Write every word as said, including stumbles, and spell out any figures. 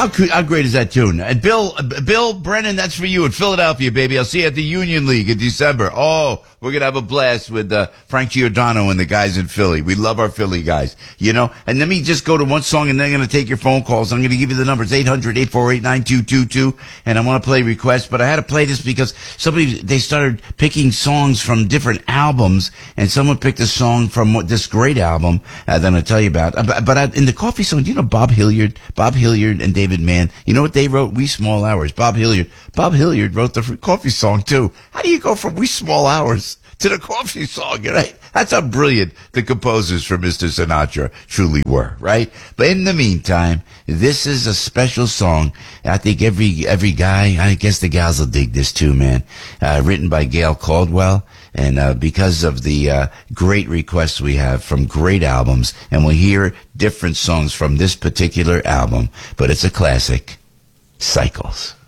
How coo- how great is that tune? And Bill, uh, Bill Brennan, that's for you in Philadelphia, baby. I'll see you at the Union League in December. Oh, we're gonna have a blast with uh, Frank Giordano and the guys in Philly. We love our Philly guys, you know. And let me just go to one song, and then I'm gonna take your phone calls. I'm gonna give you the numbers eight hundred, eight four eight, nine two two two, and I want to play requests. But I had to play this because somebody they started picking songs from different albums, and someone picked a song from what, this great album uh, that I'll tell you about. Uh, but but I, in the coffee song, do you know Bob Hilliard, Bob Hilliard and David Mann? You know what they wrote? We Small Hours. Bob Hilliard. Bob Hilliard wrote the coffee song too. How do you go from We Small Hours to the coffee song, right? That's how brilliant the composers for Mister Sinatra truly were, right? But in the meantime, this is a special song. I think every every guy, I guess the gals will dig this too, man. Uh, written by Gail Caldwell. And uh, because of the uh, great requests we have from great albums, and we'll hear different songs from this particular album, but it's a classic, Cycles.